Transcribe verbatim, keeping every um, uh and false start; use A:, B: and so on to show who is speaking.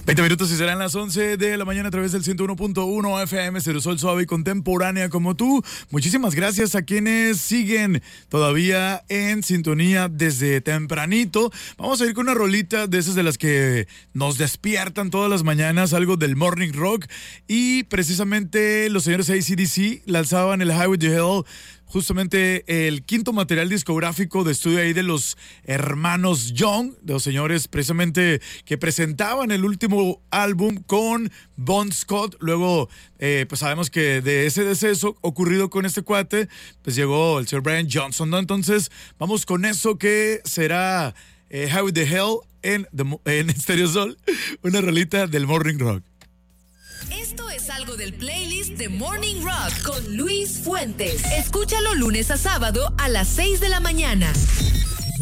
A: veinte minutos y serán las once de la mañana a través del ciento uno punto uno F M, Cerusol Suave y Contemporánea como tú. Muchísimas gracias a quienes siguen todavía en sintonía desde tempranito. Vamos a ir con una rolita de esas de las que nos despiertan todas las mañanas, algo del morning rock. Y precisamente los señores A C D C lanzaban el Highway to Hell, justamente el quinto material discográfico de estudio ahí de los hermanos Young, de los señores precisamente que presentaban el último álbum con Bon Scott. Luego, eh, pues sabemos que de ese deceso ocurrido con este cuate, pues llegó el señor Brian Johnson, ¿no? Entonces, vamos con eso que será eh, Highway to Hell en, the, en Stereo Sol, una rolita del morning rock.
B: Esto es algo del playlist de Morning Rock con Luis Fuentes. Escúchalo lunes a sábado a las seis de la mañana.